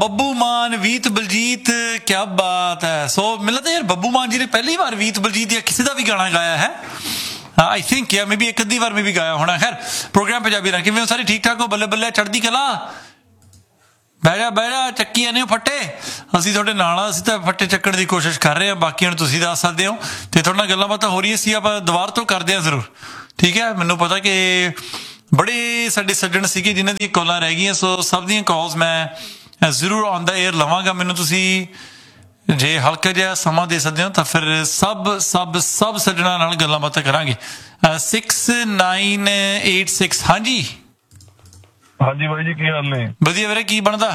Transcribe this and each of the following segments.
ਬੱਬੂ ਮਾਨ, ਵੀਤ ਬਲਜੀਤ, ਕਿਆ ਬਾਤ ਹੈ। ਸੋ ਮੈਨੂੰ ਲੱਗਦਾ ਯਾਰ ਬੱਬੂ ਮਾਨ ਜੀ ਨੇ ਪਹਿਲੀ ਵਾਰ ਵੀਤ ਬਲਜੀਤ ਜਾਂ ਕਿਸੇ ਦਾ ਵੀ ਗਾਣਾ ਗਾਇਆ ਹੈ। ਆਈ ਥਿੰਕ ਯਾ ਮੇਬੀ ਇੱਕ ਅੱਧੀ ਵਾਰ ਮੈਂ ਵੀ ਗਾਇਆ ਹੋਣਾ। ਖੈਰ ਪ੍ਰੋਗਰਾਮ ਪੰਜਾਬੀ ਨਾਲ ਕਿਵੇਂ ਹੋ ਸਾਰੇ? ਠੀਕ ਠਾਕ ਹੋ? ਬੱਲੇ ਬੱਲੇ, ਚੜ੍ਹਦੀ ਕਲਾ। ਬਹਿ ਜਾ ਚੱਕੀ ਜਾਂਦੇ ਹੋ ਫੱਟੇ। ਅਸੀਂ ਤੁਹਾਡੇ ਨਾਲ ਆ, ਅਸੀਂ ਤਾਂ ਫੱਟੇ ਚੱਕਣ ਦੀ ਕੋਸ਼ਿਸ਼ ਕਰ ਰਹੇ ਹਾਂ, ਬਾਕੀਆਂ ਨੂੰ ਤੁਸੀਂ ਦੱਸ ਸਕਦੇ ਹੋ। ਅਤੇ ਤੁਹਾਡੇ ਨਾਲ ਗੱਲਾਂ ਬਾਤਾਂ ਹੋ ਰਹੀਆਂ ਸੀ, ਆਪਾਂ ਦੁਬਾਰਾ ਤੋਂ ਕਰਦੇ ਹਾਂ ਜ਼ਰੂਰ, ਠੀਕ ਹੈ। ਮੈਨੂੰ ਪਤਾ ਕਿ ਬੜੇ ਸਾਡੇ ਸੱਜਣ ਸੀਗੇ ਜਿਨ੍ਹਾਂ ਦੀਆਂ ਕਾਲਾਂ ਰਹਿ ਗਈਆਂ, ਸੋ ਸਭ ਦੀਆਂ ਕਾਲਸ ਮੈਂ ਜ਼ਰੂਰ ਔਨ ਦਾ ਏਅਰ ਲਵਾਂਗਾ। ਮੈਨੂੰ ਤੁਸੀਂ ਜੇ ਹਲਕਾ ਜਿਹਾ ਸਮਾਂ ਦੇ ਸਕਦੇ ਹੋ ਤਾਂ ਫਿਰ ਸਭ ਸੱਜਣਾਂ ਨਾਲ ਗੱਲਾਂ ਬਾਤਾਂ ਕਰਾਂਗੇ। 6986 ਹਾਂਜੀ ਹਾਂਜੀ ਬਾਈ ਜੀ, ਕੀ ਹਾਲ ਨੇ? ਵਧੀਆ ਵੀਰੇ, ਕੀ ਬਣਦਾ?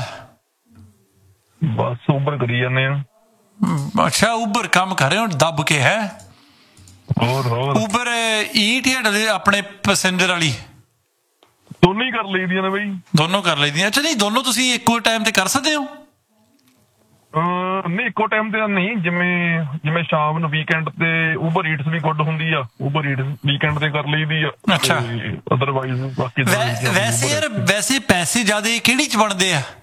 ਬਸ ਉਬਰ ਕਰੀ ਜਾਂਦੇ ਆ। ਅੱਛਾ, ਉਬਰ ਕੰਮ ਕਰ ਰਹੇ ਹੋ ਦੱਬ ਕੇ? ਹੈ ਹੋਰ ਉਬਰ ਈਟ ਜਾਂ ਆਪਣੇ ਪੈਸੇਂਜਰ ਵਾਲੀ? ਦੋਨੋਂ ਹੀ ਕਰ ਲਈਦੀਆਂ ਨੇ ਬਾਈ। ਦੋਨੋਂ ਕਰ ਲਈਦੀਆਂ? ਅੱਛਾ, ਨਹੀਂ ਦੋਨੋਂ ਤੁਸੀਂ ਇੱਕੋ ਟਾਈਮ ਤੇ ਕਰ ਸਕਦੇ ਹੋ? ਨਹੀਂ, ਇੱਕੋ ਟਾਈਮ ਤੇ ਨਹੀਂ। ਜਿਵੇਂ ਸ਼ਾਮ ਨੂੰ ਵੀਕਐਂਡ ਤੇ ਉਬਰ ਈਟਸ ਵੀ ਗੁੱਡ ਹੁੰਦੀ ਆ, ਉਬਰ ਈਟਸ ਵੀਕਐਂਡ ਤੇ ਕਰ ਲਈਦੀ ਆ। ਅੱਛਾ, ਅਦਰਵਾਈਜ਼ ਬਾਕੀ ਵੈਸੇ ਪੈਸੇ ਜ਼ਿਆਦਾ ਕਿਹੜੀ ਚ ਬਣਦੇ ਆ?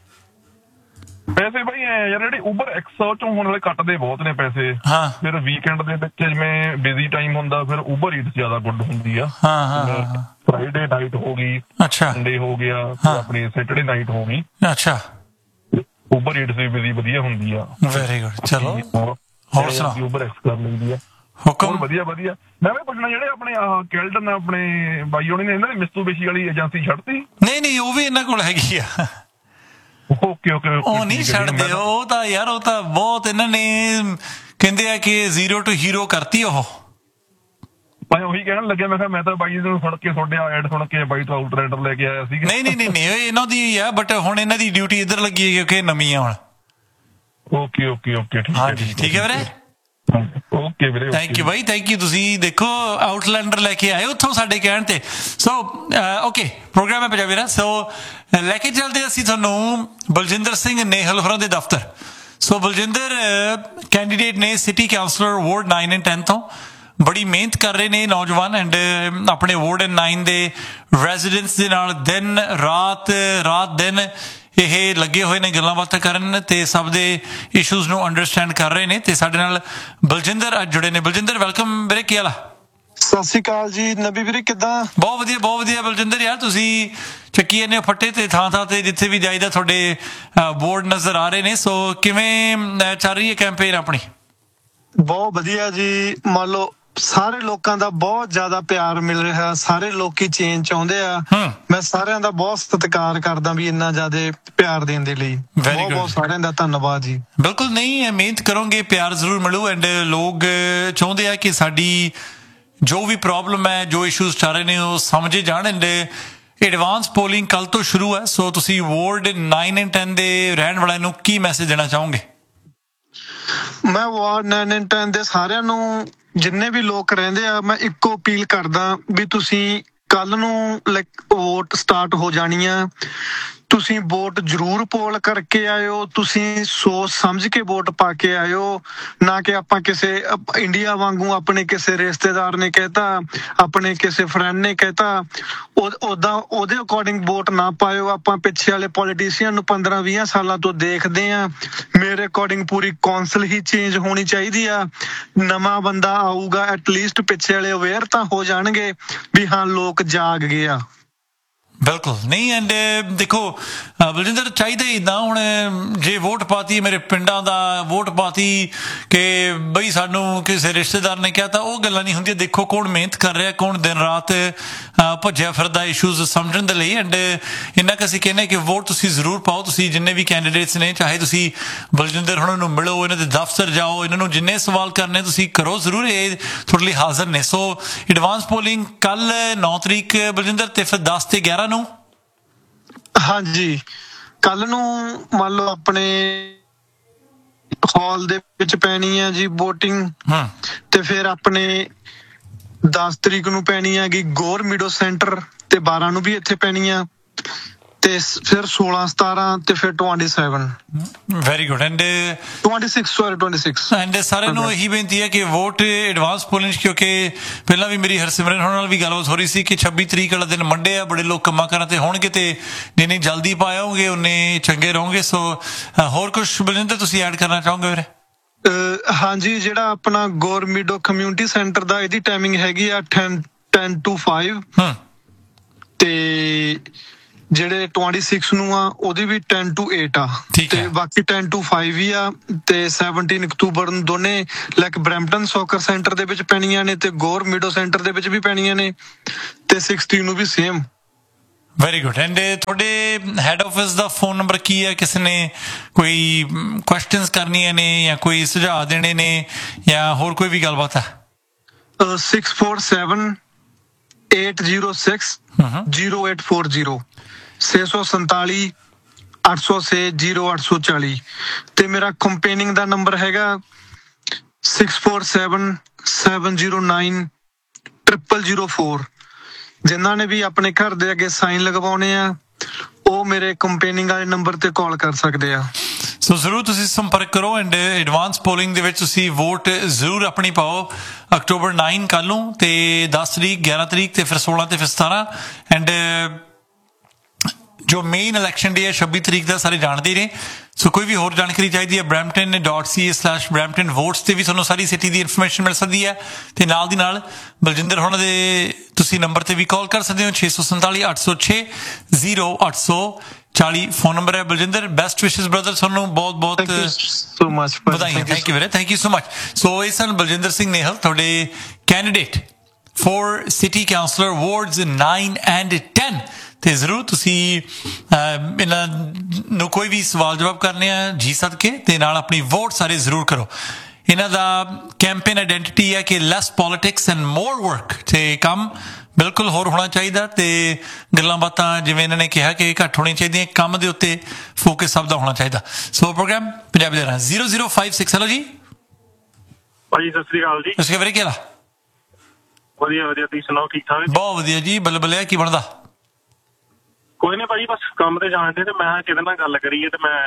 ਪੈਸੇ ਬਾਈ ਯਾਰ ਜਿਹੜੇ ਉਬਰ ਐਕਸ ਚੋਂ ਹੋਣ ਵਾਲੇ ਕੱਟਦੇ ਬਹੁਤ ਨੇ ਪੈਸੇ। ਹਾਂ, ਫਿਰ ਵੀਕਐਂਡ ਦੇ ਵਿੱਚ ਜਿਵੇਂ ਬਿਜ਼ੀ ਟਾਈਮ ਹੁੰਦਾ ਫਿਰ ਉਬਰ ਈਟਸ ਜ਼ਿਆਦਾ ਗੁੱਡ ਹੁੰਦੀ ਆ। ਹਾਂ, ਫਰਾਈਡੇ ਨਾਈਟ ਹੋ ਗਈ, ਅੱਛਾ, ਸੰਡੇ ਹੋ ਗਿਆ, ਆਪਣੀ ਸੈਟਰਡੇ ਨਾਈਟ ਹੋ ਗਈ। ਅੱਛਾ, ਉਬਰ ਈਟਸ ਵੀ ਬੜੀ ਵਧੀਆ ਹੁੰਦੀ ਆ। Very good. ਚਲੋ ਹੋਰ ਸੁਣਾਓ? ਉਬਰ ਐਕਸ ਕਰ ਲਈਦੀ ਆ। ਹੁਕਮ। ਵਧੀਆ ਮੈਂ ਵੀ ਪੁੱਛਣਾ, ਜਿਹੜੇ ਆਪਣੇ ਕੈਲਡਨ ਆਪਣੇ ਬਾਈ ਹੋਣੀ ਨੇ, ਇਹਨਾਂ ਦੀ ਮਿਸਤੂਬੇਸ਼ੀ ਵਾਲੀ ਏਜੰਸੀ ਛੱਡਤੀ? ਨਹੀਂ, ਉਹ ਵੀ ਇਹਨਾਂ ਕੋਲ ਹੈਗੀ ਆ। ਓਕੇ ਉਹ ਨਹੀਂ ਛੱਡਦੇ, ਉਹ ਤਾਂ ਯਾਰ ਉਹ ਤਾਂ ਬਹੁਤ ਇਹਨਾਂ ਨੇ ਕਹਿੰਦੇ ਆ ਕਿ ਜ਼ੀਰੋ ਟੂ ਹੀਰੋ ਕਰਤੀ ਉਹ। ਮੈਂ ਉਹੀ ਕਹਿਣ ਲੱਗਿਆ, ਮੈਂ ਕਿਹਾ ਮੈਂ ਤਾਂ ਬਾਈ ਨੂੰ ਸੁਣ ਕੇ ਤੁਹਾਡੇ ਐਡ ਸੁਣ ਕੇ ਬਾਈ ਤੋਂ ਆਊਟਰਾਈਡਰ ਲੈ ਕੇ ਆਇਆ ਸੀਗਾ। ਨਹੀਂ ਇਹਨਾਂ ਦੀ ਆ, ਬਟ ਹੁਣ ਇਹਨਾਂ ਦੀ ਡਿਊਟੀ ਇੱਧਰ ਲੱਗੀ ਹੈ ਕਿਉਂਕਿ ਨਵੀਂ ਆ ਹੁਣ। ਓਕੇ ਠੀਕ ਹੈ ਵੀਰੇ। ਓਕੇ ਵੀਰੇ, thank you by, thank you. ਤੁਸੀਂ ਦੇਖੋ ਆਊਟਲੈਂਡਰ ਲੈ ਕੇ ਆਏ ਉੱਥੋਂ ਸਾਡੇ ਕਹਿਣ ਤੇ। ਸੋ ਓਕੇ, ਪ੍ਰੋਗਰਾਮ ਹੈ ਪੰਜਾਬੀ ਦਾ। ਸੋ ਲੈ ਕੇ ਚੱਲਦੇ ਅਸੀਂ ਤੁਹਾਨੂੰ ਬਲਜਿੰਦਰ ਸਿੰਘ ਨੇਹਲ ਹੋਰਾਂ ਦੇ ਦਫ਼ਤਰ। ਸੋ ਬਲਜਿੰਦਰ ਕੈਂਡੀਡੇਟ ਨੇ ਸਿਟੀ ਕਾਉਂਸਲਰ ਵਾਰਡ 9 ਐਂਡ 10 ਤੋਂ। ਬੜੀ ਮਿਹਨਤ ਕਰ ਰਹੇ ਨੇ ਨੌਜਵਾਨ, ਐਂਡ ਆਪਣੇ ਵਾਰਡ 9 ਦੇ ਰੈਜ਼ੀਡੈਂਟਸ ਦੇ ਨਾਲ ਦਿਨ ਰਾਤ ਦਿਨ ਇਹ ਲੱਗੇ ਹੋਏ ਨੇ ਗੱਲਾਂ ਬਾਤਾਂ ਕਰਨ ਤੇ ਸਭ ਦੇ ਇਸ਼ੂਜ਼ ਨੂੰ ਅੰਡਰਸਟੈਂਡ ਕਰ ਰਹੇ ਨੇ। ਤੇ ਸਾਡੇ ਨਾਲ ਬਲਜਿੰਦਰ ਅੱਜ ਜੁੜੇ ਨੇ। ਬਲਜਿੰਦਰ ਵੈਲਕਮ ਵੀਰੇ, ਕੀ ਹਾਲ ਆ? ਸਤਿ ਸ਼੍ਰੀ ਅਕਾਲ ਜੀ ਨਬੀ ਵੀਰੇ, ਕਿੱਦਾਂ? ਬਹੁਤ ਵਧੀਆ ਬਲਜਿੰਦਰ ਯਾਰ, ਤੁਸੀਂ ਚੱਕੀ ਜਾਂਦੇ ਹੋ ਫੱਟੇ ਤੇ ਥਾਂ ਤੇ ਜਿੱਥੇ ਵੀ ਜਾਈਦਾ ਤੁਹਾਡੇ ਬੋਰਡ ਨਜ਼ਰ ਆ ਰਹੇ ਨੇ। ਸੋ ਕਿਵੇਂ ਚੱਲ ਰਹੀ ਹੈ ਕੈਂਪੇਨ ਆਪਣੀ? ਬਹੁਤ ਵਧੀਆ ਜੀ। ਮੰਨ ਲਓ ਸਾਰੇ ਲੋਕਾਂ ਦਾ ਬਹੁਤ ਜ਼ਿਆਦਾ ਪਿਆਰ ਮਿਲ ਰਿਹਾ, ਸਾਰੇ ਲੋਕੀ ਚੇਂਜ ਚਾਹੁੰਦੇ ਆ। ਮੈਂ ਸਾਰਿਆਂ ਦਾ ਬਹੁਤ ਸਤਿਕਾਰ ਕਰਦਾ ਵੀ ਇੰਨਾ ਜ਼ਿਆਦਾ ਪਿਆਰ ਦੇਣ ਦੇ ਲਈ। ਬਹੁਤ ਸਾਰਿਆਂ ਦਾ ਧੰਨਵਾਦ ਜੀ। ਬਿਲਕੁਲ, ਨਹੀਂ ਮਿਹਨਤ ਕਰੋਗੇ ਪਿਆਰ ਜ਼ਰੂਰ ਮਿਲੂ। ਐਂਡ ਲੋਕ ਚਾਹੁੰਦੇ ਆ ਕਿ ਸਾਡੀ ਜੋ ਵੀ ਪ੍ਰੋਬਲਮ ਹੈ, ਜੋ ਇਸ਼ੂਜ਼ ਚੱਲ ਰਹੇ ਨੇ ਉਹ ਸਮਝੇ ਜਾਣ। ਐਂਡ ਐਡਵਾਂਸ ਪੋਲਿੰਗ ਕੱਲ ਤੋਂ ਸ਼ੁਰੂ ਹੈ। ਸੋ ਤੁਸੀਂ ਵਾਰਡ 9 ਐਂਡ 10 ਦੇ ਰਹਿਣ ਵਾਲਿਆਂ ਨੂੰ ਕੀ ਮੈਸੇਜ ਦੇਣਾ ਚਾਹੋਗੇ? ਮੈਂ ਵਾਰਡ 9 ਐਂਡ 10 ਦੇ ਸਾਰਿਆਂ ਨੂੰ, ਜਿੰਨੇ ਵੀ ਲੋਕ ਰਹਿੰਦੇ ਆ, ਮੈਂ ਇੱਕੋ ਅਪੀਲ ਕਰਦਾ ਵੀ ਤੁਸੀਂ ਕੱਲ ਨੂੰ ਵੋਟ ਸਟਾਰਟ ਹੋ ਜਾਣੀ ਆ, ਤੁਸੀਂ ਵੋਟ ਜ਼ਰੂਰ ਪੋਲ ਕਰਕੇ ਆਇਓ। ਤੁਸੀਂ ਸੋਚ ਸਮਝ ਕੇ ਵੋਟ ਪਾ ਕੇ ਆਇਓ, ਨਾ ਕਿ ਆਪਾਂ ਕਿਸੇ ਇੰਡੀਆ ਵਾਂਗੂ ਆਪਣੇ ਕਿਸੇ ਰਿਸ਼ਤੇਦਾਰ ਨੇ ਕਹਿਤਾ, ਆਪਣੇ ਕਿਸੇ ਫਰੈਂਡ ਨੇ ਕਹਿਤਾ ਉਦਾਂ ਉਹਦੇ ਅਕੋਰਡਿੰਗ ਵੋਟ ਨਾ ਪਾਇਓ। ਆਪਾਂ ਪਿੱਛੇ ਵਾਲੇ ਪੋਲੀਟੀਸ਼ੀਅਨ ਨੂੰ 15-20 ਸਾਲਾਂ ਤੋਂ ਦੇਖਦੇ ਆ। ਮੇਰੇ ਅਕੋਰਡਿੰਗ ਪੂਰੀ ਕੌਂਸਲ ਹੀ ਚੇਂਜ ਹੋਣੀ ਚਾਹੀਦੀ ਆ। ਨਵਾਂ ਬੰਦਾ ਆਊਗਾ, ਐਟਲੀਸਟ ਪਿੱਛੇ ਵਾਲੇ ਅਵੇਅਰ ਤਾਂ ਹੋ ਜਾਣਗੇ ਵੀ ਹਾਂ ਲੋਕ ਜਾਗ ਗਏ ਆ। ਬਿਲਕੁਲ ਨਹੀਂ। ਐਂਡ ਦੇਖੋ ਬਲਜਿੰਦਰ, ਚਾਹੀਦਾ ਹੀ ਇੱਦਾਂ। ਹੁਣ ਜੇ ਵੋਟ ਪਾਤੀ, ਮੇਰੇ ਪਿੰਡਾਂ ਦਾ ਵੋਟ ਪਾਤੀ ਕਿ ਬਈ ਸਾਨੂੰ ਕਿਸੇ ਰਿਸ਼ਤੇਦਾਰ ਨੇ ਕਿਹਾ, ਤਾਂ ਉਹ ਗੱਲਾਂ ਨਹੀਂ ਹੁੰਦੀਆਂ। ਦੇਖੋ ਕੌਣ ਮਿਹਨਤ ਕਰ ਰਿਹਾ, ਕੌਣ ਦਿਨ ਰਾਤ ਭੱਜਿਆ ਫਿਰਦਾ ਇਸ਼ੂਜ਼ ਸਮਝਣ ਦੇ ਲਈ। ਐਂਡ ਇੰਨਾ ਕੁ ਅਸੀਂ ਕਹਿੰਦੇ ਕਿ ਵੋਟ ਤੁਸੀਂ ਜ਼ਰੂਰ ਪਾਓ। ਤੁਸੀਂ ਜਿੰਨੇ ਵੀ ਕੈਂਡੀਡੇਟਸ ਨੇ, ਚਾਹੇ ਤੁਸੀਂ ਬਲਜਿੰਦਰ ਹੁਣਾਂ ਨੂੰ ਮਿਲੋ, ਇਹਨਾਂ ਦੇ ਦਫ਼ਤਰ ਜਾਓ, ਇਹਨਾਂ ਨੂੰ ਜਿੰਨੇ ਸਵਾਲ ਕਰਨੇ ਤੁਸੀਂ ਕਰੋ ਜ਼ਰੂਰ, ਇਹ ਤੁਹਾਡੇ ਲਈ ਹਾਜ਼ਰ ਨੇ। ਸੋ ਐਡਵਾਂਸ ਪੋਲਿੰਗ ਕੱਲ 9 ਤਰੀਕ ਬਲਜਿੰਦਰ, ਤੇ ਫਿਰ 10 ਤੇ 11 ਨੂੰ। ਹਾਂਜੀ, ਕੱਲ ਨੂੰ ਮੰਨ ਲਓ ਆਪਣੇ ਹਾਲ ਦੇ ਵਿੱਚ ਪੈਣੀ ਹੈ ਜੀ ਵੋਟਿੰਗ, ਤੇ ਫਿਰ ਆਪਣੇ 10 ਤਰੀਕ ਨੂੰ ਪੈਣੀ ਹੈਗੀ ਗੌਰ ਮੀਡੋ ਸੈਂਟਰ, ਤੇ 12 ਨੂੰ ਵੀ ਇੱਥੇ ਪੈਣੀ ਆ। ਤੇ ਫਿਰ 16 17 ਤੇ ਫਿਰ 27 ਵੈਰੀ ਗੁੱਡ ਐਂਡ 26 ਐਂਡ ਸਾਰਿਆਂ ਨੂੰ ਇਹੀ ਬੇਨਤੀ ਹੈ ਕਿ ਵੋਟ ਐਡਵਾਂਸ ਪੋਲਿੰਗ, ਕਿਉਂਕਿ ਪਹਿਲਾਂ ਵੀ ਮੇਰੀ ਹਰਸਿਮਰਨ ਹੋਣ ਨਾਲ ਵੀ ਗੱਲਬਾਤ ਹੋ ਰਹੀ ਸੀ ਕਿ 26 ਤਰੀਕ ਵਾਲਾ ਦਿਨ ਮੰਡੇ ਆ, ਬੜੇ ਲੋਕ ਕੰਮਾਂ ਕਾਰਾਂ ਤੇ ਹੋਣਗੇ ਤੇ ਜਿੰਨੀ ਜਲਦੀ ਪਾਓਗੇ ਉਨੇ ਚੰਗੇ ਰਹੋਗੇ। ਸੋ ਹੋਰ ਕੁਝ ਬਲਜਿੰਦਰ ਤੁਸੀਂ ਐਡ ਕਰਨਾ ਚਾਹੋਗੇ ਵੀਰੇ? ਹਾਂਜੀ, ਜਿਹੜਾ ਆਪਣਾ ਗੌਰਮਿਡੋ ਕਮਿਊਨਿਟੀ ਸੈਂਟਰ ਦਾ ਇਹਦੀ ਟਾਈਮਿੰਗ ਹੈਗੀ ਆ 10 to 5 ਤੇ ਜਿਹੜੇ 26 ਨੂੰ ਆ ਉਹਦੀ ਵੀ 10 to 8 ਆ ਤੇ ਬਾਕੀ 10 to 5 ਵੀ ਆ ਤੇ 17 ਅਕਤੂਬਰ ਨੂੰ ਦੋਨੇ ਲਾਈਕ ਬਰੈਂਪਟਨ ਸੌਕਰ ਸੈਂਟਰ ਦੇ ਵਿੱਚ ਪੈਣੀਆਂ ਨੇ ਤੇ ਗੌਰਮਿਡੋ ਸੈਂਟਰ ਦੇ ਵਿੱਚ ਵੀ ਪੈਣੀਆਂ ਨੇ ਤੇ 16 ਨੂੰ ਵੀ ਸੇਮ। ਵੈਰੀ ਗੁੱਡ ਐਂਡ ਤੁਹਾਡੇ ਹੈਡ ਆਫਿਸ ਦਾ ਫੋਨ ਨੰਬਰ ਕੀ ਹੈ? ਕਿਸੇ ਨੇ ਕੋਈ ਕੁਐਸਚਨਸ ਕਰਨੀਆਂ ਨੇ ਜਾਂ ਕੋਈ ਸੁਝਾਅ ਦੇਣੇ ਨੇ ਜਾਂ ਹੋਰ ਕੋਈ ਵੀ ਗੱਲਬਾਤ ਹੈ? 647 806 0840 647 806 0840 ਤੇ ਮੇਰਾ ਕੰਪੇਨਿੰਗ ਦਾ ਨੰਬਰ ਹੈਗਾ 647 709 0004। ਜਿਨ੍ਹਾਂ ਨੇ ਵੀ ਆਪਣੇ ਘਰ ਦੇ ਅੱਗੇ ਸਾਈਨ ਲਗਵਾਉਣੇ ਆ ਉਹ ਮੇਰੇ ਕੰਪੇਨਿੰਗ ਵਾਲੇ ਨੰਬਰ ਤੇ ਕਾਲ ਕਰ ਸਕਦੇ ਆ। ਸੋ ਜ਼ਰੂਰ ਤੁਸੀਂ ਸੰਪਰਕ ਕਰੋ ਐਂਡ ਐਡਵਾਂਸ ਪੋਲਿੰਗ ਦੇ ਵਿੱਚ ਤੁਸੀਂ ਵੋਟ ਜ਼ਰੂਰ ਆਪਣੀ ਪਾਓ। ਅਕਤੂਬਰ 9 ਕੱਲ ਨੂੰ ਤੇ 10 ਤਰੀਕ 11 ਤਰੀਕ ਤੇ ਫਿਰ 16 ਤੇ ਫਿਰ 17 ਐਂਡ ਜੋ ਮੇਨ ਇਲੈਕਸ਼ਨ ਡੇ ਹੈ 26 ਤਰੀਕ ਦਾ ਸਾਰੇ ਜਾਣਦੇ ਨੇ। ਸੋ ਕੋਈ ਵੀ ਹੋਰ ਜਾਣਕਾਰੀ ਚਾਹੀਦੀ ਹੈ brampton.ca/brampton votes ਤੇ ਵੀ ਤੁਹਾਨੂੰ ਸਾਰੀ ਸਿਟੀ ਦੀ ਇਨਫੋਰਮੇਸ਼ਨ ਮਿਲ ਸਕਦੀ ਹੈ ਤੇ ਨਾਲ ਦੀ ਨਾਲ ਬਲਜਿੰਦਰ ਹੋਣਾ ਦੇ ਤੁਸੀਂ ਨੰਬਰ ਤੇ ਵੀ ਕਾਲ ਕਰ ਸਕਦੇ ਹੋ 647 806 0840 ਫੋਨ ਨੰਬਰ ਹੈ। ਬਲਜਿੰਦਰ ਬੈਸਟ ਵਿਸ਼ੇਸ ਬ੍ਰਦਰ, ਤੁਹਾਨੂੰ ਬਹੁਤ ਬਹੁਤ ਸੋ ਮਚ ਵਧਾਈਆਂ। ਥੈਂਕ ਯੂ ਵੀਰੇ, ਥੈਂਕ ਯੂ ਸੋ ਮਚ। ਸੋ ਇਹ ਸਨ ਬਲਜਿੰਦਰ ਸਿੰਘ ਨੇਹਲ, ਤੁਹਾਡੇ candidate for city councillor wards 9 and 10 ਤੇ ਜ਼ਰੂਰ ਤੁਸੀਂ ਇਹਨਾਂ ਨੂੰ ਕੋਈ ਵੀ ਸਵਾਲ ਜਵਾਬ ਕਰਨੇ ਆ ਜੀ ਸਦਕੇ ਤੇ ਨਾਲ ਆਪਣੀ ਵੋਟ ਸਾਰੇ ਜ਼ਰੂਰ ਕਰੋ। ਇਹਨਾਂ ਦਾ ਕੈਂਪੇਨ ਆਇਡੈਂਟੀਟੀ ਹੈ ਕਿ ਲੈਸ ਪੋਲਿਟਿਕਸ ਐਂਡ ਮੋਰ ਵਰਕ, ਤੇ ਕੰਮ ਬਿਲਕੁਲ ਹੋਰ ਹੋਣਾ ਚਾਹੀਦਾ ਤੇ ਗੱਲਾਂ ਬਾਤਾਂ ਜਿਵੇਂ ਇਹਨਾਂ ਨੇ ਕਿਹਾ ਕਿ ਘੱਟ ਹੋਣੀਆਂ ਚਾਹੀਦੀਆਂ, ਕੰਮ ਦੇ ਉੱਤੇ ਫੋਕਸ ਸਭ ਦਾ ਹੋਣਾ ਚਾਹੀਦਾ। ਸੋ ਪ੍ਰੋਗਰਾਮ ਪੰਜਾਬੀ ਦੇ ਨਾਲ 0056। ਹੈਲੋ ਜੀ ਭਾਜੀ, ਸਤਿ ਸ੍ਰੀ ਅਕਾਲ ਜੀ। ਤੁਸੀਂ ਵੀਰੇ ਕੀ ਹਾਲ? ਵਧੀਆ ਵਧੀਆ, ਤੁਸੀਂ ਸੁਣਾਓ? ਠੀਕ ਠਾਕ? ਬਹੁਤ ਵਧੀਆ ਜੀ। ਬਲਬਲਿਆ ਕੀ ਬਣਦਾ? ਕੋਈ ਨਹੀਂ ਭਾਜੀ, ਬਸ ਕੰਮ ਤੇ ਜਾਣ ਦੇ ਤੇ ਮੈਂ ਕਿਹਦੇ ਨਾਲ ਗੱਲ ਕਰੀਏ ਤੇ ਮੈਂ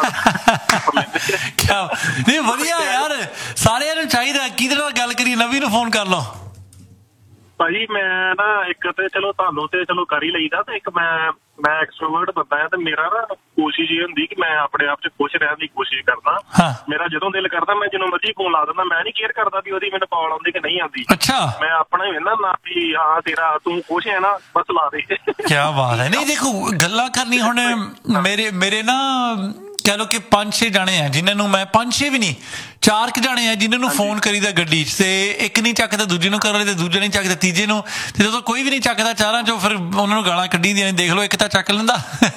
ਨਹੀਂ ਵਧੀਆ ਯਾਰ, ਸਾਰਿਆਂ ਨੂੰ ਚਾਹੀਦਾ ਕਿਹਦੇ ਨਾਲ ਗੱਲ ਕਰੀਏ। ਨਵੀਂ ਨੂੰ ਫੋਨ ਕਰ ਲਓ ਭਾਜੀ। ਮੈਂ ਨਾ ਇੱਕ ਤੇ ਚਲੋ ਤੁਹਾਨੂੰ ਤੇ ਚਲੋ ਕਰ ਹੀ ਲਈਦਾ ਤੇ ਇੱਕ ਮੈਂ ਐਕਸਟਰੋਵਰਟ ਬੰਦਾ ਆ ਤੇ ਮੇਰਾ ਨਾ ਕੋਸ਼ਿਸ਼ ਇਹ ਹੁੰਦੀ ਕਿ ਮੈਂ ਆਪਣੇ ਆਪ 'ਚ ਖੁਸ਼ ਰਹਿਣ ਦੀ ਕੋਸ਼ਿਸ਼ ਕਰਦਾ। ਮੇਰਾ ਜਦੋਂ ਦਿਲ ਕਰਦਾ ਮੈਂ ਜਦੋਂ ਮਰਜ਼ੀ ਫੋਨ ਲਾ ਦਿੰਦਾ, ਮੈਂ ਨਹੀਂ ਕੇਅਰ ਕਰਦਾ ਵੀ ਉਹਦੀ ਮੈਨੂੰ ਕਾਲ ਆਉਂਦੀ ਕਿ ਨਹੀਂ ਆਉਂਦੀ। ਅੱਛਾ, ਮੈਂ ਆਪਣਾ ਹੀ ਵੇਖਦਾ ਨਾ ਵੀ ਹਾਂ ਤੇਰਾ ਤੂੰ ਖੁਸ਼ ਹੈ ਨਾ, ਬਸ ਲਾ ਦੇ। ਕੀ ਬਾਤ ਹੈ। ਨਹੀਂ ਦੇਖੋ, ਗੱਲਾਂ ਕਰਨੀ ਹੁਣ ਮੇਰੇ ਨਾ ਕਹਿ ਲੋ ਕਿ 5-6 ਜਾਣੇ ਆ ਜਿਨ੍ਹਾਂ ਨੂੰ ਮੈਂ 5-6 ਵੀ ਨਹੀਂ 4 ਜਾਣੇ ਆ ਜਿਨ੍ਹਾਂ ਨੂੰ ਫੋਨ ਕਰੀਦਾ ਗੱਡੀ 'ਚ, ਤੇ ਇੱਕ ਨਹੀਂ ਚੱਕਦਾ ਦੂਜੇ ਨੂੰ ਕਰ ਤੇ ਦੂਜਾ ਨਹੀਂ ਚੱਕਦਾ ਤੀਜੇ ਨੂੰ, ਤੇ ਜਦੋਂ ਕੋਈ ਵੀ ਨਹੀਂ ਚੱਕਦਾ ਚਾਰਾਂ ਚੋਂ ਫਿਰ ਉਹਨਾਂ ਨੂੰ ਗਾਲਾਂ ਕੱਢੀ ਦੀਆਂ। ਦੇਖ ਲਓ ਇੱਕ ਤਾਂ ਚੱਕ ਲੈਂਦਾ।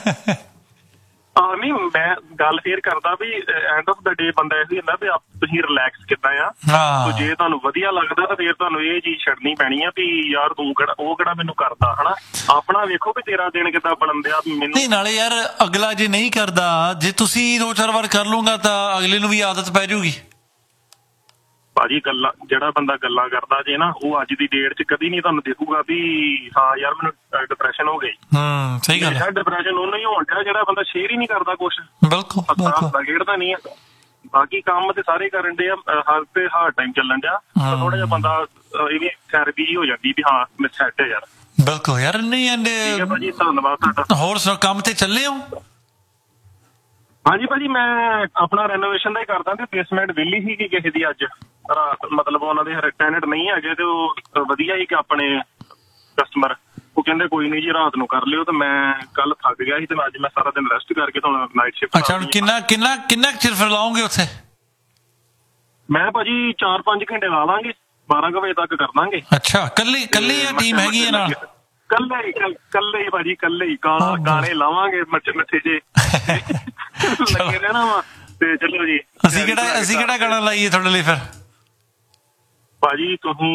ਨਹੀਂ, ਮੈਂ ਗੱਲ ਫੇਰ ਕਰਦਾ ਵੀ ਐਂਡ ਆਫ ਦਾ ਡੇ ਬੰਦਾ ਇਹ ਹੁੰਦਾ ਵੀ ਤੁਸੀਂ ਰਿਲੈਕਸ ਕਿੱਦਾਂ ਆ। ਜੇ ਤੁਹਾਨੂੰ ਵਧੀਆ ਲੱਗਦਾ ਤਾਂ ਫੇਰ ਤੁਹਾਨੂੰ ਇਹ ਚੀਜ਼ ਛੱਡਣੀ ਪੈਣੀ ਆ ਵੀ ਯਾਰ ਤੂੰ ਕਿਹੜਾ ਮੈਨੂੰ ਕਰਦਾ ਹਨਾ। ਆਪਣਾ ਵੇਖੋ ਵੀ ਤੇਰਾ ਦਿਨ ਕਿੱਦਾਂ ਬਣਨ ਦਿਆ। ਮੈਨੂੰ ਨਹੀਂ, ਨਾਲੇ ਯਾਰ ਅਗਲਾ ਜੇ ਨਹੀਂ ਕਰਦਾ, ਜੇ ਤੁਸੀਂ 2-4 ਵਾਰ ਕਰ ਲੂੰਗਾ ਤਾਂ ਅਗਲੇ ਨੂੰ ਵੀ ਆਦਤ ਪੈ ਜਾਊਗੀ। ਭਾਜੀ ਗੱਲਾਂ ਜਿਹੜਾ ਬੰਦਾ ਗੱਲਾਂ ਕਰਦਾ ਜੇ ਨਾ, ਉਹ ਅੱਜ ਦੀ ਡੇਟ 'ਚ ਕਦੀ ਨਹੀਂ ਤੁਹਾਨੂੰ ਦੇਖੂਗਾ ਵੀ ਹਾਂ ਯਾਰ ਮੈਨੂੰ ਡਿਪਰੈਸ਼ਨ ਹੋ ਗਈ। ਸਹੀ ਗੱਲ ਹੈ। ਡਿਪਰੈਸ਼ਨ ਉਹਨੂੰ ਹੀ ਹੋਣ ਡਿਆ ਜਿਹੜਾ ਬੰਦਾ ਸ਼ੇਅਰ ਹੀ ਨਹੀਂ ਕਰਦਾ ਕੁਛ। ਬਿਲਕੁਲ ਖੇਡਦਾ ਨਹੀਂ ਆ। ਬਾਕੀ ਕੰਮ ਤੇ ਸਾਰੇ ਕਰਨ ਡੇ ਆ, ਹਰ ਤੇ ਹਾਰਡ ਟਾਈਮ ਚੱਲਣ ਡਿਆ। ਥੋੜਾ ਜਿਹਾ ਬੰਦਾ ਇਹ ਵੀ ਥੈਰੇਪੀ ਜੀ ਹੋ ਜਾਂਦੀ ਵੀ ਹਾਂ ਮੈਂ ਸੈੱਟ ਹੈ ਯਾਰ। ਬਿਲਕੁਲ ਯਾਰ। ਨਹੀਂ ਐਂਡ ਭਾਜੀ ਧੰਨਵਾਦ ਤੁਹਾਡਾ। ਹੋਰ ਸੁਣੋ, ਕੰਮ ਤੇ ਚੱਲੇ ਹੋ? ਹਾਂਜੀ ਭਾਜੀ, ਮੈਂ ਆਪਣਾ ਰੈਨੋਵੇਸ਼ਨ ਦਾ ਹੀ ਕਰਦਾ ਤੇ ਬੇਸਮੈਂਟ ਵਿਹਲੀ ਸੀ ਕਿ ਕਿਸੇ ਦੀ ਅੱਜ ਰਾਤ, ਮਤਲਬ ਉਹਨਾਂ ਦੇ ਟੈਨੈਂਟ ਨਹੀਂ ਹੈਗੇ ਤੇ ਉਹ ਵਧੀਆ ਹੀ ਕਿ ਆਪਣੇ ਕਸਟਮਰ, ਉਹ ਕਹਿੰਦੇ ਕੋਈ ਨਹੀਂ ਜੀ ਰਾਤ ਨੂੰ ਕਰ ਲਿਓ। ਤੇ ਮੈਂ ਕੱਲ ਥੱਕ ਗਿਆ ਸੀ ਤੇ ਅੱਜ ਮੈਂ ਸਾਰਾ ਦਿਨ ਰੈਸਟ ਕਰਕੇ ਤੁਹਾਨੂੰ ਨਾਈਟ ਸ਼ਿਫਟ। ਅੱਛਾ, ਹੁਣ ਕਿੰਨਾ ਚਿਰ ਫਿਰ ਲਾਉਂਗੇ ਉੱਥੇ? ਮੈਂ ਭਾਜੀ 4-5 ਘੰਟੇ ਲਾ ਲਾਂਗੇ, 12 ਵਜੇ ਤੱਕ ਕਰ ਦਾਂਗੇ। ਅੱਛਾ, ਕੱਲੀ ਆ ਟੀਮ ਹੈਗੀ ਹੈ ਨਾਲ? ਕੱਲੇ ਹੀ ਭਾਜੀ, ਕੱਲੇ ਹੀ ਗਾਣੇ ਲਾਵਾਂਗੇ ਮਿੱਠੇ ਜੇ ਲੱਗੇ ਰਹਿਣਾ ਵਾ। ਤੇ ਚਲੋ ਜੀ, ਅਸੀਂ ਕਿਹੜਾ ਗਾਣਾ ਲਾਈਏ ਤੁਹਾਡੇ ਲਈ ਫਿਰ? ਭਾਜੀ ਤੁਸੀਂ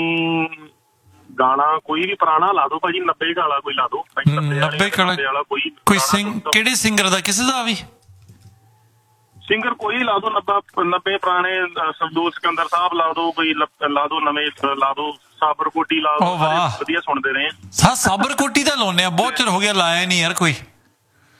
ਗਾਣਾ ਕੋਈ ਵੀ ਪੁਰਾਣਾ ਲਾ ਦੋ ਭਾਜੀ, 90 ਵਾਲਾ ਕੋਈ ਲਾ ਦੋ। 90 ਵਾਲਾ ਕੋਈ ਕਿਹੜੇ ਸਿੰਗਰ ਦਾ? ਕਿਸੇ ਦਾ ਵੀ ਸਿੰਗਰ ਕੋਈ ਲਾ ਦੋ। 90 ਪੁਰਾਣੇ ਸਰਦੂਲ ਸਿਕੰਦਰ ਸਾਹਿਬ ਲਾ ਦੋ, ਕੋਈ ਲਾ ਦੋ, ਨਵੇਂ ਲਾ ਦੋ, ਸਾਬਰ ਕੋਟੀ ਲਾ ਦੋ। ਵਧੀਆ ਸੁਣਦੇ ਰਹੇ। ਸਾਬਰ ਕੋਟੀ ਤਾਂ ਲਾਉਣੇ ਆ, ਬਹੁਤ ਚਿਰ ਹੋ ਗਿਆ ਲਾਇਆ ਨਹੀਂ ਯਾਰ ਕੋਈ।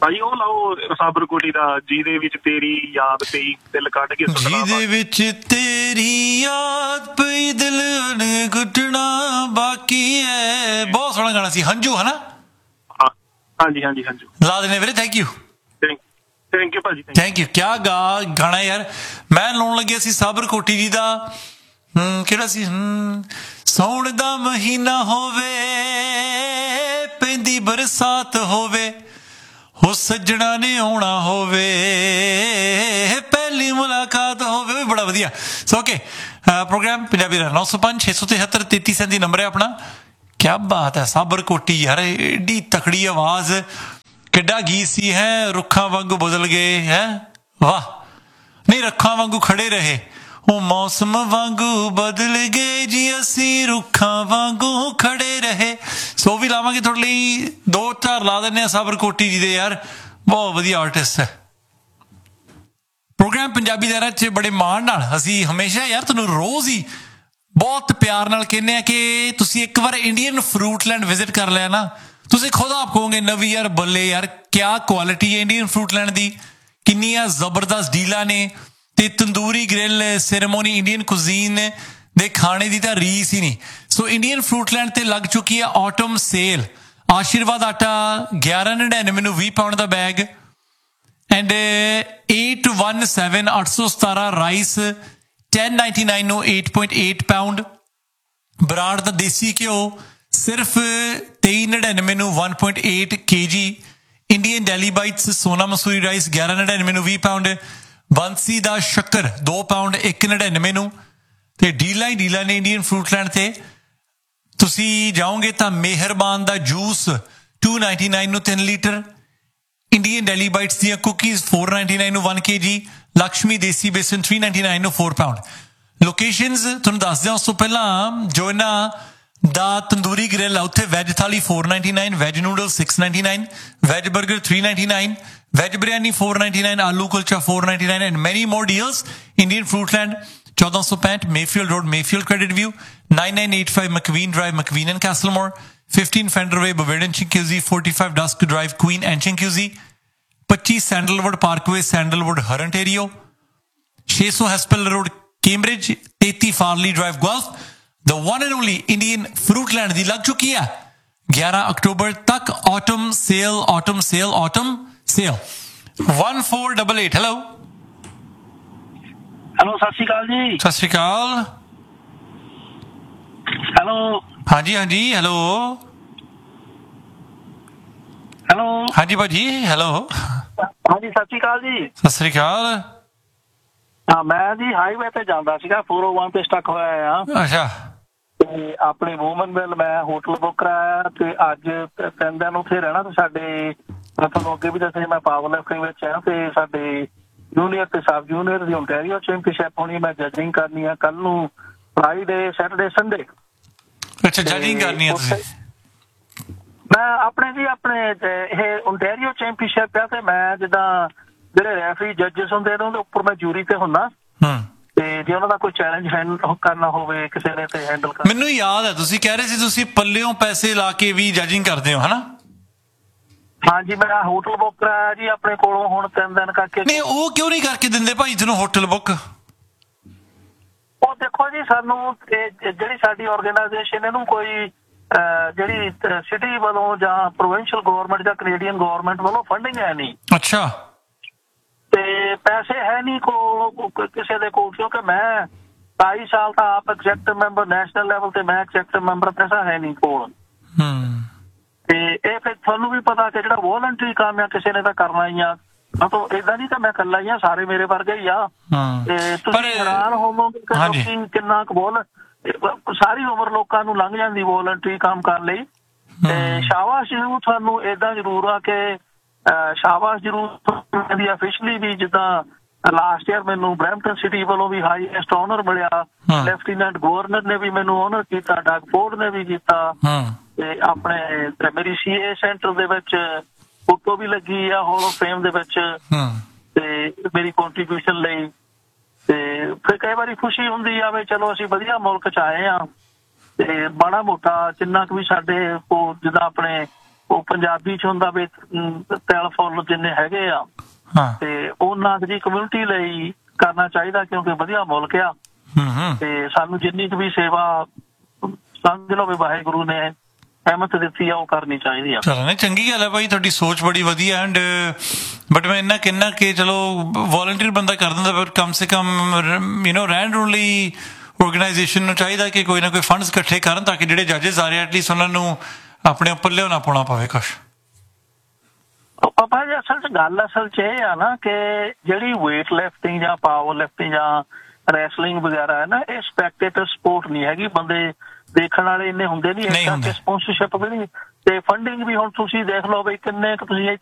ਭਾਈ ਉਹ ਲਾਓ ਸਾਬਰਕੋਟੀ ਦਾ, ਜਿਹਦੇ ਵਿੱਚ ਤੇਰੀ ਯਾਦ ਪਈ ਦਿਲ ਕੱਢ ਕੇ ਸੁੱਟਣਾ। ਜਿਹਦੇ ਵਿੱਚ ਤੇਰੀ ਯਾਦ ਪਈ ਦਿਲ ਨੇ ਘੁੱਟਣਾ ਬਾਕੀ ਹੈ। ਬਹੁਤ ਸੋਹਣਾ ਗਾਣਾ ਸੀ, ਹੰਝੂ ਹੈ ਨਾ? ਹਾਂਜੀ ਹਾਂਜੀ ਹਾਂਜੀ, ਲਾ ਦੇਣੇ ਵੀਰੇ। ਥੈਂਕ ਯੂ ਥੈਂਕ ਯੂ ਭਾਜੀ, ਥੈਂਕ ਯੂ। ਕਿਆ ਗਾਣਾ ਯਾਰ। ਮੈਂ ਲਾਉਣ ਲੱਗਿਆ ਸੀ ਸਾਬਰਕੋਟੀ ਜੀ ਦਾ, ਕਿਹੜਾ ਸੀ, ਸੌਣ ਦਾ ਮਹੀਨਾ ਹੋਵੇ ਪੈਂਦੀ ਬਰਸਾਤ ਹੋਵੇ ਹੋ ਸੱਜਣਾ ਨੇ ਆਉਣਾ ਹੋਵੇ ਪਹਿਲੀ ਮੁਲਾਕਾਤ ਹੋਵੇ। ਵੀ ਬੜਾ ਵਧੀਆ। ਸੋ ਓਕੇ, ਪ੍ਰੋਗਰਾਮ ਪੰਜਾਬੀ ਦਾ 905 673 33 ਨੰਬਰ ਹੈ ਆਪਣਾ। ਕਿਆ ਬਾਤ ਹੈ ਸਾਬਰਕੋਟੀ ਯਾਰ, ਏਡੀ ਤਕੜੀ ਆਵਾਜ਼, ਕਿੱਡਾ ਗੀਤ ਸੀ ਹੈ। ਰੁੱਖਾਂ ਵਾਂਗੂ ਬਦਲ ਗਏ ਹੈ, ਵਾਹ ਨਹੀਂ ਰੁੱਖਾਂ ਵਾਂਗੂ ਖੜੇ ਰਹੇ, ਉਹ ਮੌਸਮ ਵਾਂਗੂ ਬਦਲ ਗਏ ਜੀ ਅਸੀਂ ਰੁੱਖਾਂ ਵਾਂਗੂ ਖੜੇ ਰਹੇ। ਸੋ ਵੀ ਲਾਵਾਂਗੇ ਤੁਹਾਡੇ ਲਈ, 2-4 ਲਾ ਦਿੰਦੇ ਆ ਸਾਬਰਕੋਟੀ ਜੀ ਦੇ ਯਾਰ, ਬਹੁਤ ਵਧੀਆ ਆਰਟਿਸਟ ਹੈ। ਪ੍ਰੋਗਰਾਮ ਪੰਜਾਬੀ ਲਹਿਰਾਂ 'ਚ ਬੜੇ ਮਾਣ ਨਾਲ ਅਸੀਂ ਹਮੇਸ਼ਾ ਯਾਰ ਤੁਹਾਨੂੰ ਰੋਜ਼ ਹੀ ਬਹੁਤ ਪਿਆਰ ਨਾਲ ਕਹਿੰਦੇ ਆ ਕਿ ਤੁਸੀਂ ਇੱਕ ਵਾਰ ਇੰਡੀਅਨ ਫਰੂਟਲੈਂਡ ਵਿਜ਼ਿਟ ਕਰ ਲਿਆ ਨਾ, ਤੁਸੀਂ ਖੁਦ ਆਪ ਕਹੋਗੇ ਨਵੀਂ ਯਾਰ ਬੱਲੇ ਯਾਰ ਕਿਆ ਕੁਆਲਿਟੀ ਹੈ ਇੰਡੀਅਨ ਫਰੂਟਲੈਂਡ ਦੀ, ਕਿੰਨੀਆਂ ਜ਼ਬਰਦਸਤ ਡੀਲਾਂ ਨੇ ਤੇ ਤੰਦੂਰੀ ਗ੍ਰਿਲ ਸੈਰੇਮੋਨੀ ਇੰਡੀਅਨ ਕੁਜ਼ੀਨ ਦੇ ਖਾਣੇ ਦੀ ਤਾਂ ਰੀਸ ਹੀ ਨਹੀਂ। ਸੋ ਇੰਡੀਅਨ ਫਰੂਟਲੈਂਡ ਤੇ ਲੱਗ ਚੁੱਕੀ ਹੈ ਆਟਮ ਸੇਲ। ਆਸ਼ੀਰਵਾਦ ਆਟਾ 1199 ਨੂੰ 20 pound the bag, and 817 817 rice 1099 ਨੂੰ 8.8 ਪਾਉਂਡ। ਬਰਾੜ ਦਾ ਦੇਸੀ ਘਿਓ ਸਿਰਫ 2399 ਨੂੰ 1.8 kg। ਇੰਡੀਅਨ ਡੈਲੀ ਬਾਈਟਸ ਸੋਨਾ ਮਸੂਰੀ ਰਾਈਸ 1199 ਨੂੰ 20 ਪਾਉਂਡ। ਬੰਸੀ ਦਾ ਸ਼ੱਕਰ 2 ਪਾਉਂਡ 199 ਨੂੰ। ਤੇ ਡੀਲਾਂ ਨੇ ਇੰਡੀਅਨ ਫਰੂਟਲੈਂਡ ਤੇ। ਤੁਸੀਂ ਜਾਓਗੇ ਤਾਂ ਮਿਹਰਬਾਨ ਦਾ ਜੂਸ 299 ਨੂੰ 3 ਲੀਟਰ। ਇੰਡੀਅਨ ਡੈਲੀ ਬਾਈਟਸ ਦੀਆਂ ਕੁਕੀਜ਼ 499 ਨੂੰ 1 kg। ਲਕਸ਼ਮੀ ਦੇਸੀ ਬੇਸਨ 399 ਨੂੰ 4 ਪਾਉਂਡ। ਲੋਕੇਸ਼ਨਸ ਤੁਹਾਨੂੰ ਦੱਸ ਦਿਆਂ ਉਸ ਤੋਂ ਪਹਿਲਾਂ, ਜੋ ਇਹਨਾਂ ਦਾ ਤੰਦੂਰੀ ਗ੍ਰਿਲ ਆ ਉੱਥੇ ਵੈਜ ਥਾਲੀ 499, veg noodle 699, veg 버ਗਰ 399, veg biryani 499, ਆਲੂ ਕੁਲਚਾ 499 ਐਂਡ ਮੈਨੀ ਮੋਰ deals. Indian ਫਰੂਟਲੈਂਡ 1465 Mayfield road, Mayfield credit view, 9985 ਮਕਵੀਨ drive, ਮਕਵੀਨ and ਕੈਸਲਮੋਰ, 15 fender way, ਬਵੇਰਨ ਚਿੰਕਿਊਜ਼ੀ, 45 ਡਸਕ drive, Queen and ਚਿੰਕਿਊਜ਼ੀ, 25 sandalwood Parkway, sandalwood ਹਰਨਟੇਰੀਓ, 600 ਹੈਸਪਲ road Cambridge, 33 ਫਾਰਲੀ drive ਗੁਆਲਫ। The one and only Indian Fruitland ਦੀ ਲੱਗ ਚੁੱਕੀ ਹੈ 11 October ਤੱਕ autumn sale 1488। Hello ਸਤਿ ਸ਼੍ਰੀ ਅਕਾਲ ਜੀ। ਸਤਿ ਸ਼੍ਰੀ ਅਕਾਲ। Hello ਹਾਂਜੀ hello ਹਾਂਜੀ ਭਾਜੀ ਹੈਲੋ। ਹਾਂਜੀ ਸਤਿ ਸ਼੍ਰੀ ਅਕਾਲ ਜੀ। ਸਤਿ ਸ਼੍ਰੀ ਅਕਾਲ। ਹਾਂ ਮੈਂ ਜੀ ਹਾਈਵੇ ਤੇ ਜਾਂਦਾ ਸੀਗਾ, 401 ਤੇ ਸਟਕ ਹੋਇਆ ਆ। ਅੱਛਾ। ਤੇ ਆਪਣੇ ਵੂਮਨ ਵੈਲ ਮੈਂ ਹੋਟਲ ਬੁੱਕ ਕਰਾਇਆ ਤੇ ਅੱਜ 3 ਦਿਨ ਉੱਥੇ ਰਹਿਣਾ। ਤੇ ਸਾਡੇ ਮੈਂ ਤੁਹਾਨੂੰ ਅੱਗੇ ਵੀ ਦੱਸਿਆ ਮੈਂ ਪਾਵਰ ਲਿਫਟਿੰਗ ਵਿੱਚ ਆ ਤੇ ਸਾਡੇ ਜੂਨੀਅਰ ਤੇ ਸਬ ਜੂਨੀਅਰ ਦੀ ਓਨਟਾਰੀਓ ਚੈਂਪੀਅਨਸ਼ਿਪ ਹੋਣੀ। ਮੈਂ ਜੱਜਿੰਗ ਕਰਨੀ ਆ ਕੱਲ ਨੂੰ, ਫਰਾਈਡੇ ਸੈਟਰਡੇ ਸੰਡੇ। ਅੱਛਾ ਜੱਜਿੰਗ ਕਰਨੀ ਆ ਤੁਸੀਂ? ਮੈਂ ਆਪਣੇ ਇਹ ਓਨਟਾਰੀਓ ਚੈਂਪੀਅਨਸ਼ਿਪ ਆ ਤੇ ਮੈਂ ਜਿੱਦਾਂ ਜਿਹੜੇ ਰੈਫਰੀ ਜੱਜਸ ਹੁੰਦੇ ਨੇ ਉਹਦੇ ਉੱਪਰ ਮੈਂ ਜੂਰੀ ਤੇ ਹੁੰਦਾ। ਤੇ ਜੇ ਉਹਨਾਂ ਦਾ ਕੋਈ ਚੈਲੰਜ ਹੈਂਡਲ ਕਰਨਾ ਹੋਵੇ ਕਿਸੇ ਨੇ ਤੇ ਹੈਂਡਲ ਕਰ। ਮੈਨੂੰ ਯਾਦ ਹੈ ਤੁਸੀਂ ਕਹਿ ਰਹੇ ਸੀ ਤੁਸੀਂ ਪੱਲਿਓਂ ਪੈਸੇ ਲਾ ਕੇ ਵੀ ਜੱਜਿੰਗ ਕਰਦੇ ਹੋ ਹਨਾ? ਹਾਂਜੀ ਮੈਂ ਹੋਟਲ ਬੁੱਕ ਕਰਾਇਆ ਜੀ ਆਪਣੇ ਕੋਲੋਂ ਹੁਣ 3 ਦਿਨ ਕਰਕੇ। ਨਹੀਂ ਉਹ ਕਿਉਂ ਨਹੀਂ ਕਰਕੇ ਦਿੰਦੇ ਭਾਈ ਤੈਨੂੰ ਹੋਟਲ ਬੁੱਕ? ਉਹ ਦੇਖੋ ਜੀ ਸਾਨੂੰ ਜਿਹੜੀ ਸਾਡੀ ਆਰਗੇਨਾਈਜੇਸ਼ਨ ਇਹਨੂੰ ਕੋਈ ਜਿਹੜੀ ਸਿਟੀ ਵੱਲੋਂ ਜਾਂ ਪ੍ਰੋਵਿੰਸ਼ੀਅਲ ਗਵਰਨਮੈਂਟ ਜਾਂ ਕੈਨੇਡੀਅਨ ਗਵਰਨਮੈਂਟ ਵੱਲੋਂ ਫੰਡਿੰਗ ਹੈ ਨਹੀਂ। ਅੱਛਾ। ਤੇ ਪੈਸੇ ਹੈ ਨਹੀਂ ਕੋਲ ਕਿਸੇ ਦੇ ਕੋਲ, ਕਿਉਂਕਿ ਮੈਂ 22 ਸਾਲ ਤਾਂ ਆਪ ਐਗਜ਼ੈਕਟਿਵ ਮੈਂਬਰ ਨੈਸ਼ਨਲ ਲੈਵਲ ਤੇ, ਮੈਂ ਐਗਜ਼ੈਕਟਿਵ ਮੈਂਬਰ, ਪੈਸਾ ਹੈ ਨਹੀਂ ਕੋਲ। ਤੇ ਇਹ ਫਿਰ ਤੁਹਾਨੂੰ ਵੀ ਪਤਾ ਕਿ ਜਿਹੜਾ ਵੋਲੰਟਰੀ ਕੰਮ ਆ ਕਿਸੇ ਨੇ ਤਾਂ ਕਰਨਾ ਹੀ ਆ। ਮਤਲਬ ਏਦਾਂ ਨਹੀਂ ਤਾਂ ਮੈਂ ਇਕੱਲਾ ਹੀ ਆ, ਸਾਰੇ ਮੇਰੇ ਵਰਗੇ ਹੀ ਆ। ਤੇ ਤੁਸੀਂ ਹੈਰਾਨ ਹੋਵੋਗੇ ਕਿ ਲੋਕੀ ਕਿੰਨਾ ਕੁ ਸਾਰੀ ਉਮਰ ਲੋਕਾਂ ਨੂੰ ਲੰਘ ਜਾਂਦੀ ਵੋਲੰਟਰੀ ਕੰਮ ਕਰਨ ਲਈ। ਤੇ ਸ਼ਾਬਾਸ਼ ਜ਼ਰੂਰ ਤੁਹਾਨੂੰ ਏਦਾਂ ਜ਼ਰੂਰ ਆ ਕਿ ਸ਼ਾਬਾਸ਼ ਜ਼ਰੂਰ ਦੀ ਅਫੀਸ਼ਲੀ ਵੀ। ਜਿੱਦਾਂ ਲਾਸਟ ਈਅਰ ਮੈਨੂੰ ਬਰੈਂਪਟਨ ਸਿਟੀ ਵੱਲੋਂ ਵੀ ਹਾਈਐਸਟ ਆਨਰ ਮਿਲਿਆ, ਲੈਫਟੀਨੈਂਟ ਗਵਰਨਰ ਨੇ ਵੀ ਮੈਨੂੰ ਆਨਰ ਕੀਤਾ, ਡਗ ਫੋਰਡ ਨੇ ਵੀ ਕੀਤਾ। ਤੇ ਆਪਣੇ ਮੇਰੀ ਸੀਏ ਸੈਂਟਰ ਦੇ ਵਿੱਚ ਫੋਟੋ ਵੀ ਲੱਗੀ ਆ ਹਾਲ ਆਫ ਫੇਮ ਦੇ ਵਿੱਚ ਤੇ ਮੇਰੀ ਕੰਟਰੀਬਿਊਸ਼ਨ ਲਈ। ਤੇ ਫਿਰ ਕਈ ਵਾਰੀ ਖੁਸ਼ੀ ਹੁੰਦੀ ਆ ਵੀ ਚਲੋ ਅਸੀਂ ਵਧੀਆ ਮੁਲਕ ਚ ਆਏ ਆ ਤੇ ਮਾੜਾ ਮੋਟਾ ਜਿੰਨਾ ਕੁ ਵੀ ਸਾਡੇ ਕੋਲ ਜਿੱਦਾਂ ਆਪਣੇ ਉਹ ਪੰਜਾਬੀ ਚ ਹੁੰਦਾ ਵੀ ਤਿਲ ਫੁੱਲ ਜਿੰਨੇ ਹੈਗੇ ਆ ਹਾਂ ਤੇ ਉਹਨਾਂ ਦੀ ਕਮਿਊਨਿਟੀ ਲਈ ਕਰਨਾ ਚਾਹੀਦਾ, ਕਿਉਂਕਿ ਵਧੀਆ ਮੁਲਕ ਆ ਤੇ ਸਾਨੂੰ ਜਿੰਨੀ ਕੁ ਵੀ ਸੇਵਾ ਸਮਝ ਲਓ ਵੀ ਵਾਹਿਗੁਰੂ ਨੇ ਅਹਿਮਤ ਦਿੱਤੀ ਆ ਉਹ ਕਰਨੀ ਚਾਹੀਦੀ ਆ। ਚਲੋ ਨਹੀਂ, ਚੰਗੀ ਗੱਲ ਹੈ ਭਾਈ, ਤੁਹਾਡੀ ਸੋਚ ਬੜੀ ਵਧੀਆ ਐਂਡ ਬਟ ਮੈਂ ਇੰਨਾ ਕਹਿੰਦਾ ਕਿ ਚਲੋ ਵੋਲੰਟੀਅਰ ਬੰਦਾ ਕਰ ਦਿੰਦਾ, ਪਰ ਕਮ ਸੇ ਕਮ ਰਹਿਣ ਰੂਣ ਲਈ ਆਰਗੇਨਾਈਜੇਸ਼ਨ ਨੂੰ ਚਾਹੀਦਾ ਕਿ ਕੋਈ ਨਾ ਕੋਈ ਫੰਡਸ ਇਕੱਠੇ ਕਰਨ ਤਾਂ ਕਿ ਜਿਹੜੇ ਜੱਜਸ ਆ ਰਹੇ ਐਟਲੀਸਟ ਉਹਨਾਂ ਨੂੰ ਆਪਣੇ ਉੱਪਰ ਲਿਆਉਣਾ ਪਾਉਣਾ ਪਵੇ ਕੁਛ। ਪਾਪਾ ਜੀ ਅਸਲ ਚ ਇਹ ਆ ਨਾ ਕਿ ਜਿਹੜੀ ਵੇਟ ਲਿਫਟਿੰਗ ਜਾਂ ਪਾਵਰ ਲਿਫਟਿੰਗ ਜਾਂ ਰੈਸਲਿੰਗ ਵਗੈਰਾ ਹੈ ਨਾ, ਇਹ ਸਪੈਕਟੇਟਰ ਸਪੋਰਟ ਨਹੀਂ ਹੈਗੀ, ਬੰਦੇ ਦੇਖਣ ਵਾਲੇ ਇੰਨੇ ਹੁੰਦੇ ਨਹੀਂ, ਇਸ ਕਰਕੇ ਸਪਾਂਸਰਸ਼ਿਪ ਵੀ ਨਹੀਂ ਤੇ ਫੰਡਿੰਗ ਵੀ। ਹੁਣ ਤੁਸੀਂ ਦੇਖ ਲਓ ਵੀ ਕਿੰਨੇ ਕੁ ਤੁਸੀਂ